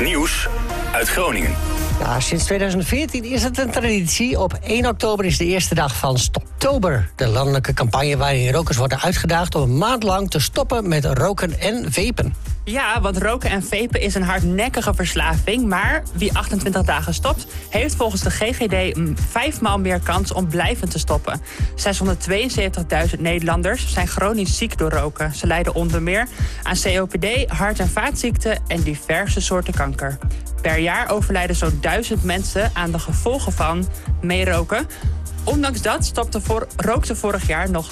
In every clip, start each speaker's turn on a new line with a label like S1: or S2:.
S1: Nieuws uit Groningen.
S2: Ja, sinds 2014 is het een traditie. Op 1 oktober is de eerste dag van Stoptober. De landelijke campagne waarin rokers worden uitgedaagd om een maand lang te stoppen met roken en vapen.
S3: Ja, want roken en vapen is een hardnekkige verslaving. Maar wie 28 dagen stopt, heeft volgens de GGD 5 maal meer kans om blijvend te stoppen. 672.000 Nederlanders zijn chronisch ziek door roken. Ze lijden onder meer aan COPD, hart- en vaatziekten en diverse soorten kanker. Per jaar overlijden zo'n 1000 mensen aan de gevolgen van meeroken. Ondanks dat rookte vorig jaar nog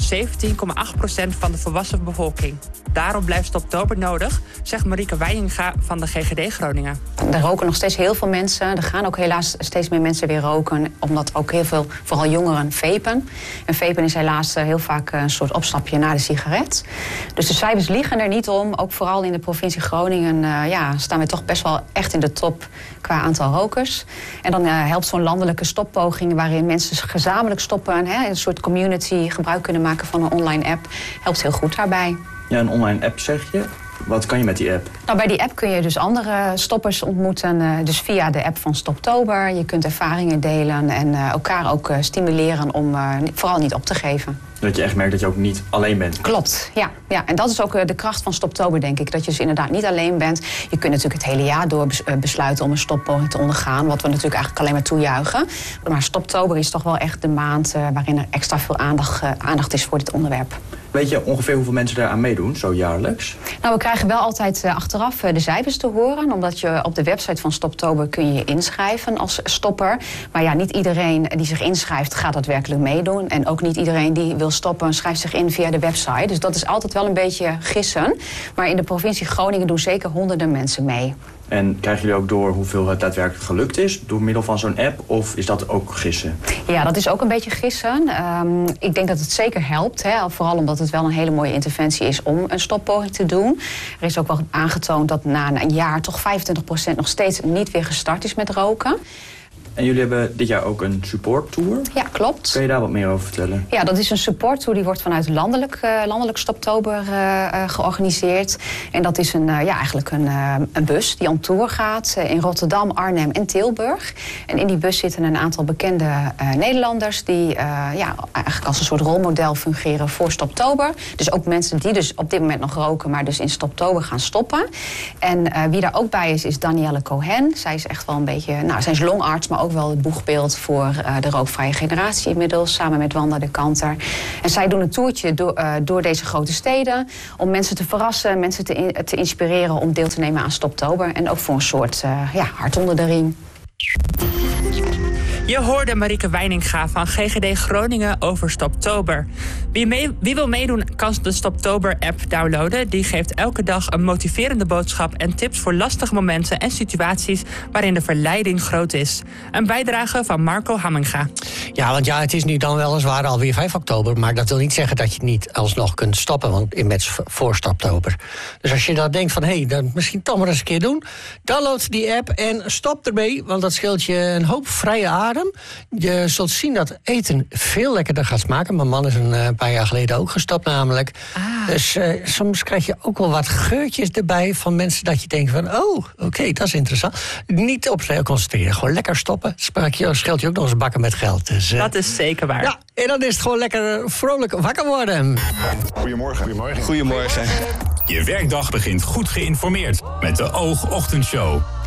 S3: 17,8% van de volwassen bevolking. Daarom blijft Stoptober nodig, zegt Marieke Wijninga van de GGD Groningen.
S4: Er roken nog steeds heel veel mensen. Er gaan ook helaas steeds meer mensen weer roken, omdat ook heel veel, vooral jongeren, vapen. En vapen is helaas heel vaak een soort opstapje na de sigaret. Dus de cijfers liegen er niet om. Ook vooral in de provincie Groningen staan we toch best wel echt in de top qua aantal rokers. En dan helpt zo'n landelijke stoppoging waarin mensen gezamenlijk stoppen, een soort community gebruik kunnen maken van een online app, helpt heel goed daarbij.
S5: Ja, een online app zeg je. Wat kan je met die app? Nou,
S4: bij die app kun je dus andere stoppers ontmoeten. Dus via de app van Stoptober. Je kunt ervaringen delen en elkaar ook stimuleren om vooral niet op te geven.
S5: Dat je echt merkt dat je ook niet alleen bent.
S4: Klopt, ja. En dat is ook de kracht van Stoptober, denk ik. Dat je dus inderdaad niet alleen bent. Je kunt natuurlijk het hele jaar door besluiten om een stoppoging te ondergaan. Wat we natuurlijk eigenlijk alleen maar toejuichen. Maar Stoptober is toch wel echt de maand waarin er extra veel aandacht is voor dit onderwerp.
S5: Weet je ongeveer hoeveel mensen daar aan meedoen, zo jaarlijks?
S4: Nou, we krijgen wel altijd achteraf de cijfers te horen. Omdat je op de website van Stoptober kun je inschrijven als stopper. Maar ja, niet iedereen die zich inschrijft gaat daadwerkelijk meedoen. En ook niet iedereen die wil stoppen schrijft zich in via de website. Dus dat is altijd wel een beetje gissen. Maar in de provincie Groningen doen zeker honderden mensen mee.
S5: En krijgen jullie ook door hoeveel het daadwerkelijk gelukt is? Door middel van zo'n app? Of is dat ook gissen?
S4: Ja, dat is ook een beetje gissen. Ik denk dat het zeker helpt. Vooral omdat het wel een hele mooie interventie is om een stoppoging te doen. Er is ook wel aangetoond dat na een jaar toch 25% nog steeds niet weer gestart is met roken.
S5: En jullie hebben dit jaar ook een supporttour?
S4: Ja, klopt.
S5: Kun je daar wat meer over vertellen?
S4: Ja, dat is een supporttour die wordt vanuit landelijk Stoptober georganiseerd. En dat is eigenlijk een bus die on tour gaat in Rotterdam, Arnhem en Tilburg. En in die bus zitten een aantal bekende Nederlanders die eigenlijk als een soort rolmodel fungeren voor Stoptober. Dus ook mensen die dus op dit moment nog roken, maar dus in Stoptober gaan stoppen. En wie daar ook bij is Danielle Cohen. Zij is echt wel een beetje, zij is longarts, maar ook wel het boegbeeld voor de rookvrije generatie inmiddels, samen met Wanda de Kanter. En zij doen een toertje door deze grote steden om mensen te verrassen, mensen te inspireren om deel te nemen aan Stoptober. En ook voor een soort hart onder de riem.
S3: Je hoorde Marieke Wijninga van GGD Groningen over Stoptober. Wie wil meedoen kan de Stoptober-app downloaden. Die geeft elke dag een motiverende boodschap en tips voor lastige momenten en situaties waarin de verleiding groot is. Een bijdrage van Marco Hamminga.
S2: Ja, want het is nu dan weliswaar alweer 5 oktober... maar dat wil niet zeggen dat je niet alsnog kunt stoppen, want met voor Stoptober. Dus als je dan denkt van, dan misschien toch maar eens een keer doen, download die app en stop ermee, want dat scheelt je een hoop vrije adem. Je zult zien dat eten veel lekkerder gaat smaken. Mijn man is een paar jaar geleden ook gestopt namelijk. Dus soms krijg je ook wel wat geurtjes erbij van mensen dat je denkt van, oké, dat is interessant. Niet op concentreren, gewoon lekker stoppen. Scheelt je ook nog eens bakken met geld. Dus,
S3: dat is zeker waar.
S2: Ja, en dan is het gewoon lekker vrolijk wakker worden.
S1: Goedemorgen. Je werkdag begint goed geïnformeerd met de Oog Ochtendshow.